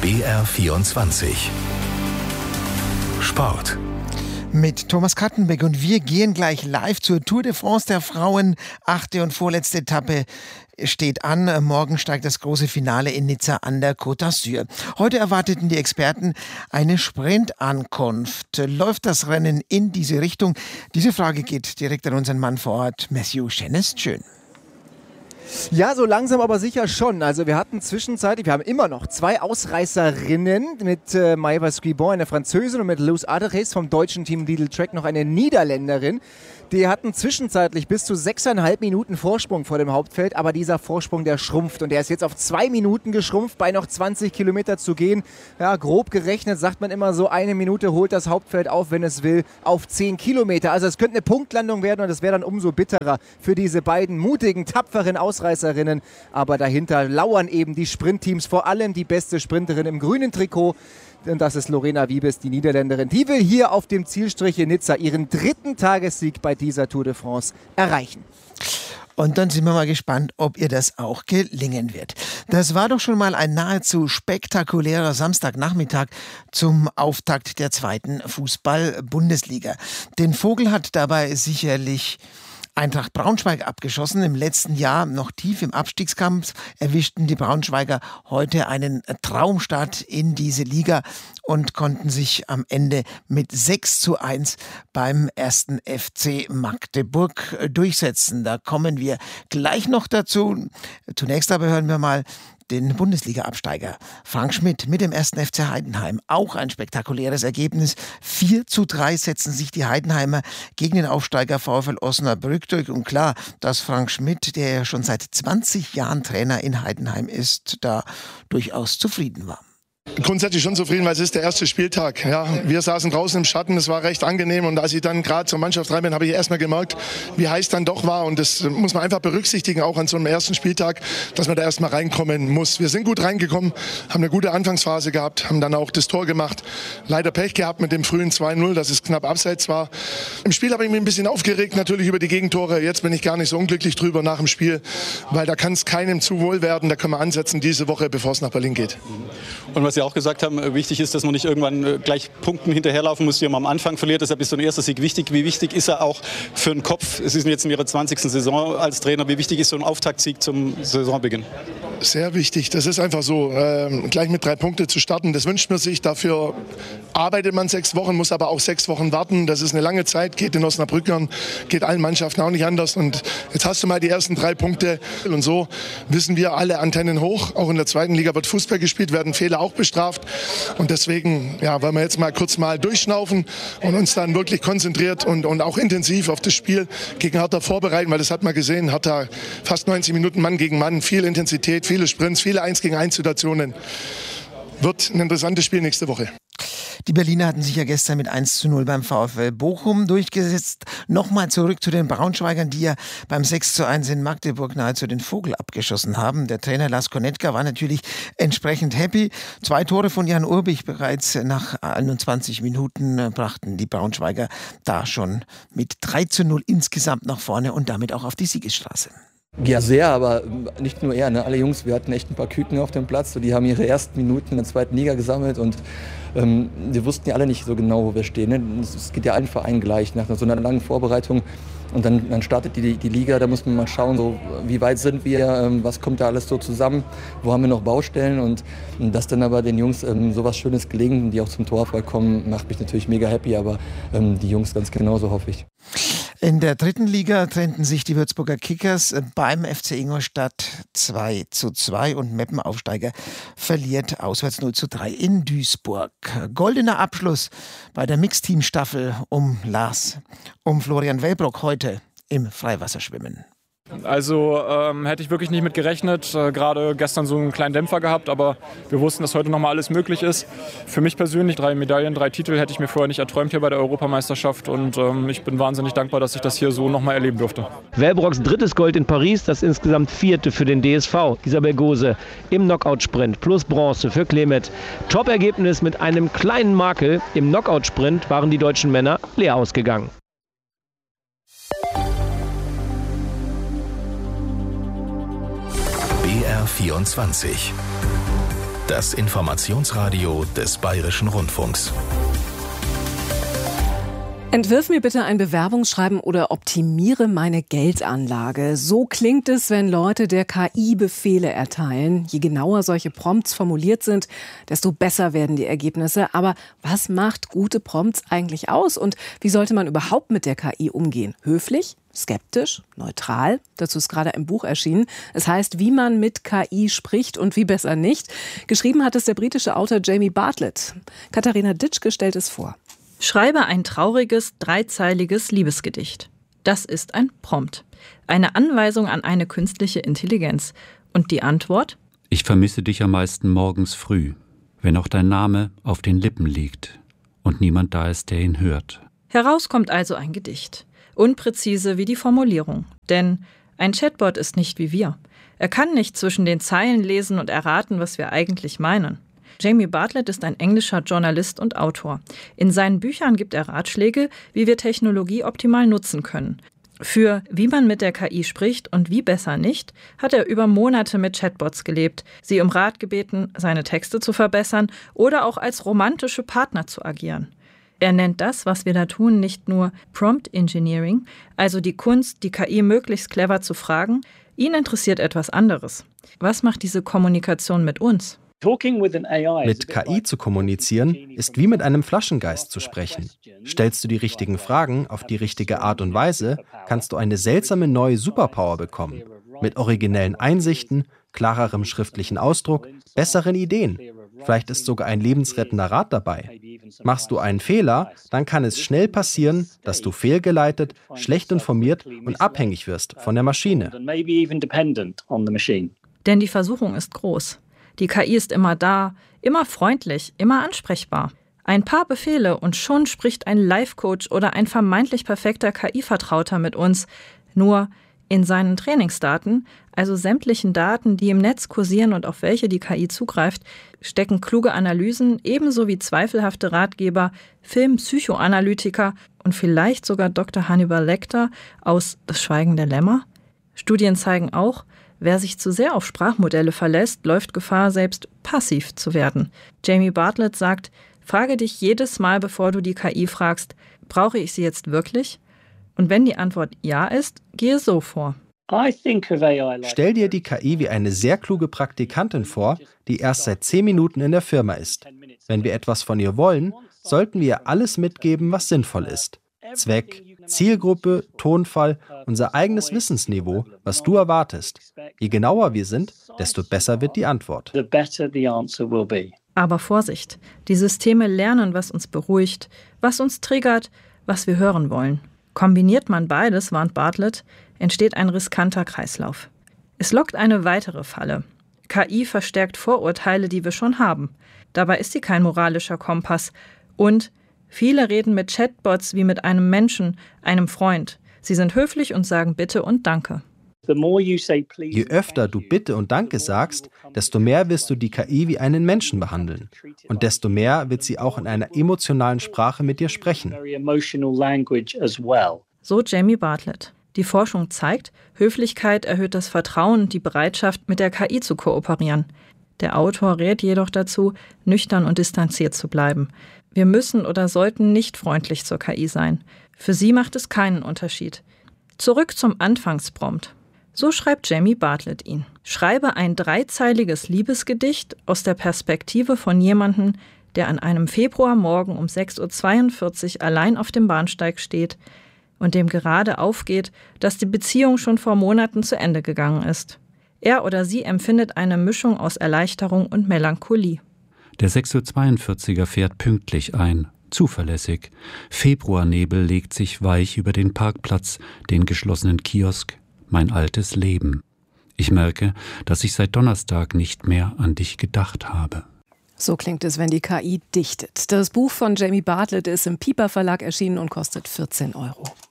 BR24 Sport. Mit Thomas Kattenbeck, und wir gehen gleich live zur Tour de France der Frauen. 8. und vorletzte Etappe steht an. Morgen steigt das große Finale in Nizza an der Côte d'Azur. Heute erwarteten die Experten eine Sprintankunft. Läuft das Rennen in diese Richtung? Diese Frage geht direkt an unseren Mann vor Ort, Matthew Chenest. Schön. Ja, so langsam aber sicher schon. Also wir hatten zwischenzeitlich, wir haben immer noch 2 Ausreißerinnen mit Maëva Scribon, eine Französin, und mit Luz Adres vom deutschen Team Lidl Trek noch eine Niederländerin. Die hatten zwischenzeitlich bis zu 6,5 Minuten Vorsprung vor dem Hauptfeld, aber dieser Vorsprung, der schrumpft, und der ist jetzt auf 2 Minuten geschrumpft, bei noch 20 Kilometer zu gehen. Ja, grob gerechnet sagt man immer so, 1 Minute holt das Hauptfeld auf, wenn es will, auf 10 Kilometer. Also es könnte eine Punktlandung werden, und das wäre dann umso bitterer für diese beiden mutigen, tapferen Ausreißerinnen. Aber dahinter lauern eben die Sprintteams, vor allem die beste Sprinterin im grünen Trikot. Und das ist Lorena Wiebes, die Niederländerin. Die will hier auf dem Zielstrich in Nizza ihren 3. Tagessieg bei dieser Tour de France erreichen. Und dann sind wir mal gespannt, ob ihr das auch gelingen wird. Das war doch schon mal ein nahezu spektakulärer Samstagnachmittag zum Auftakt der 2. Fußball-Bundesliga. Den Vogel hat dabei sicherlich Eintracht Braunschweig abgeschossen. Im letzten Jahr noch tief im Abstiegskampf erwischten die Braunschweiger heute einen Traumstart in diese Liga und konnten sich am Ende mit 6:1 beim 1. FC Magdeburg durchsetzen. Da kommen wir gleich noch dazu. Zunächst aber hören wir mal den Bundesliga-Absteiger Frank Schmidt mit dem 1. FC Heidenheim. Auch ein spektakuläres Ergebnis. 4:3 setzen sich die Heidenheimer gegen den Aufsteiger VfL Osnabrück durch. Und klar, dass Frank Schmidt, der ja schon seit 20 Jahren Trainer in Heidenheim ist, da durchaus zufrieden war. Grundsätzlich schon zufrieden, weil es ist der erste Spieltag. Ja, wir saßen draußen im Schatten, es war recht angenehm, und als ich dann gerade zur Mannschaft rein bin, habe ich erstmal gemerkt, wie heiß dann doch war, und das muss man einfach berücksichtigen, auch an so einem ersten Spieltag, dass man da erstmal reinkommen muss. Wir sind gut reingekommen, haben eine gute Anfangsphase gehabt, haben dann auch das Tor gemacht. Leider Pech gehabt mit dem frühen 2:0, dass es knapp abseits war. Im Spiel habe ich mich ein bisschen aufgeregt, natürlich über die Gegentore. Jetzt bin ich gar nicht so unglücklich drüber nach dem Spiel, weil da kann es keinem zu wohl werden. Da können wir ansetzen diese Woche, bevor es nach Berlin geht. Und was Sie auch gesagt haben, wichtig ist, dass man nicht irgendwann gleich Punkten hinterherlaufen muss, die man am Anfang verliert. Deshalb ist so ein erster Sieg wichtig. Wie wichtig ist er auch für den Kopf? Es ist jetzt in Ihrer 20. Saison als Trainer. Wie wichtig ist so ein Auftaktsieg zum Saisonbeginn? Sehr wichtig. Das ist einfach so, gleich mit 3 Punkten zu starten. Das wünscht man sich. Dafür arbeitet man 6 Wochen, muss aber auch 6 Wochen warten. Das ist eine lange Zeit, geht den Osnabrückern, geht allen Mannschaften auch nicht anders. Und jetzt hast du mal die ersten 3 Punkte. Und so wissen wir, alle Antennen hoch. Auch in der 2. Liga wird Fußball gespielt, werden Fehler auch bestraft. Und deswegen wollen wir jetzt mal kurz durchschnaufen und uns dann wirklich konzentriert und auch intensiv auf das Spiel gegen Hertha vorbereiten, weil das hat man gesehen. Hertha fast 90 Minuten Mann gegen Mann, viel Intensität, viele Sprints, viele 1-gegen-1 Situationen. Wird ein interessantes Spiel nächste Woche. Die Berliner hatten sich ja gestern mit 1:0 beim VfL Bochum durchgesetzt. Nochmal zurück zu den Braunschweigern, die ja beim 6:1 in Magdeburg nahezu den Vogel abgeschossen haben. Der Trainer Lars Konetka war natürlich entsprechend happy. 2 Tore von Jan Urbich bereits nach 21 Minuten brachten die Braunschweiger da schon mit 3:0 insgesamt nach vorne und damit auch auf die Siegesstraße. Ja, sehr, aber nicht nur er. Ne? Alle Jungs, wir hatten echt ein paar Küken auf dem Platz. Die haben ihre ersten Minuten in der 2. Liga gesammelt, und wir wussten ja alle nicht so genau, wo wir stehen. Ne? Es geht ja allen Vereinen gleich nach so einer langen Vorbereitung. Und dann startet die Liga, da muss man mal schauen, so, wie weit sind wir, was kommt da alles so zusammen, wo haben wir noch Baustellen. Und dass dann aber den Jungs sowas Schönes gelingen, die auch zum Torerfolg kommen, macht mich natürlich mega happy, aber die Jungs ganz genauso, hoffe ich. In der 3. Liga trennten sich die Würzburger Kickers beim FC Ingolstadt 2:2 und Meppen-Aufsteiger verliert auswärts 0:3 in Duisburg. Goldener Abschluss bei der Mixteam-Staffel um Florian Wellbrock heute im Freiwasserschwimmen. Also hätte ich wirklich nicht mit gerechnet. Gerade gestern so einen kleinen Dämpfer gehabt, aber wir wussten, dass heute nochmal alles möglich ist. Für mich persönlich 3 Medaillen, 3 Titel hätte ich mir vorher nicht erträumt hier bei der Europameisterschaft, und ich bin wahnsinnig dankbar, dass ich das hier so nochmal erleben durfte. Wellbrocks 3. Gold in Paris, das insgesamt 4. für den DSV. Isabel Gose im Knockout-Sprint plus Bronze für Clemet. Top-Ergebnis mit einem kleinen Makel. Im Knockout-Sprint waren die deutschen Männer leer ausgegangen. BR24 Das Informationsradio des Bayerischen Rundfunks. Entwirf mir bitte ein Bewerbungsschreiben oder optimiere meine Geldanlage. So klingt es, wenn Leute der KI Befehle erteilen. Je genauer solche Prompts formuliert sind, desto besser werden die Ergebnisse. Aber was macht gute Prompts eigentlich aus? Und wie sollte man überhaupt mit der KI umgehen? Höflich? Skeptisch? Neutral? Dazu ist gerade ein Buch erschienen. Es heißt, wie man mit KI spricht und wie besser nicht. Geschrieben hat es der britische Autor Jamie Bartlett. Katharina Ditschke stellt es vor. Schreibe ein trauriges, dreizeiliges Liebesgedicht. Das ist ein Prompt. Eine Anweisung an eine künstliche Intelligenz. Und die Antwort? Ich vermisse dich am meisten morgens früh, wenn auch dein Name auf den Lippen liegt und niemand da ist, der ihn hört. Heraus kommt also ein Gedicht. Unpräzise wie die Formulierung. Denn ein Chatbot ist nicht wie wir. Er kann nicht zwischen den Zeilen lesen und erraten, was wir eigentlich meinen. Jamie Bartlett ist ein englischer Journalist und Autor. In seinen Büchern gibt er Ratschläge, wie wir Technologie optimal nutzen können. Für wie man mit der KI spricht und wie besser nicht, hat er über Monate mit Chatbots gelebt, sie um Rat gebeten, seine Texte zu verbessern oder auch als romantische Partner zu agieren. Er nennt das, was wir da tun, nicht nur Prompt Engineering, also die Kunst, die KI möglichst clever zu fragen. Ihn interessiert etwas anderes. Was macht diese Kommunikation mit uns? Mit KI zu kommunizieren, ist wie mit einem Flaschengeist zu sprechen. Stellst du die richtigen Fragen auf die richtige Art und Weise, kannst du eine seltsame neue Superpower bekommen. Mit originellen Einsichten, klarerem schriftlichen Ausdruck, besseren Ideen. Vielleicht ist sogar ein lebensrettender Rat dabei. Machst du einen Fehler, dann kann es schnell passieren, dass du fehlgeleitet, schlecht informiert und abhängig wirst von der Maschine. Denn die Versuchung ist groß. Die KI ist immer da, immer freundlich, immer ansprechbar. Ein paar Befehle und schon spricht ein Life-Coach oder ein vermeintlich perfekter KI-Vertrauter mit uns. Nur in seinen Trainingsdaten, also sämtlichen Daten, die im Netz kursieren und auf welche die KI zugreift, stecken kluge Analysen, ebenso wie zweifelhafte Ratgeber, Filmpsychoanalytiker und vielleicht sogar Dr. Hannibal Lecter aus Das Schweigen der Lämmer. Studien zeigen auch, wer sich zu sehr auf Sprachmodelle verlässt, läuft Gefahr, selbst passiv zu werden. Jamie Bartlett sagt, frage dich jedes Mal, bevor du die KI fragst, brauche ich sie jetzt wirklich? Und wenn die Antwort ja ist, gehe so vor. Stell dir die KI wie eine sehr kluge Praktikantin vor, die erst seit 10 Minuten in der Firma ist. Wenn wir etwas von ihr wollen, sollten wir ihr alles mitgeben, was sinnvoll ist. Zweck, Zielgruppe, Tonfall, unser eigenes Wissensniveau, was du erwartest. Je genauer wir sind, desto besser wird die Antwort. Aber Vorsicht, die Systeme lernen, was uns beruhigt, was uns triggert, was wir hören wollen. Kombiniert man beides, warnt Bartlett, entsteht ein riskanter Kreislauf. Es lockt eine weitere Falle. KI verstärkt Vorurteile, die wir schon haben. Dabei ist sie kein moralischer Kompass. Und viele reden mit Chatbots wie mit einem Menschen, einem Freund. Sie sind höflich und sagen Bitte und Danke. Je öfter du Bitte und Danke sagst, desto mehr wirst du die KI wie einen Menschen behandeln. Und desto mehr wird sie auch in einer emotionalen Sprache mit dir sprechen. So Jamie Bartlett. Die Forschung zeigt, Höflichkeit erhöht das Vertrauen und die Bereitschaft, mit der KI zu kooperieren. Der Autor rät jedoch dazu, nüchtern und distanziert zu bleiben. Wir müssen oder sollten nicht freundlich zur KI sein. Für sie macht es keinen Unterschied. Zurück zum Anfangsprompt. So schreibt Jamie Bartlett ihn. Schreibe ein 3-zeiliges Liebesgedicht aus der Perspektive von jemandem, der an einem Februarmorgen um 6:42 Uhr allein auf dem Bahnsteig steht und dem gerade aufgeht, dass die Beziehung schon vor Monaten zu Ende gegangen ist. Er oder sie empfindet eine Mischung aus Erleichterung und Melancholie. Der 6:42 fährt pünktlich ein, zuverlässig. Februarnebel legt sich weich über den Parkplatz, den geschlossenen Kiosk, mein altes Leben. Ich merke, dass ich seit Donnerstag nicht mehr an dich gedacht habe. So klingt es, wenn die KI dichtet. Das Buch von Jamie Bartlett ist im Piper Verlag erschienen und kostet 14 €.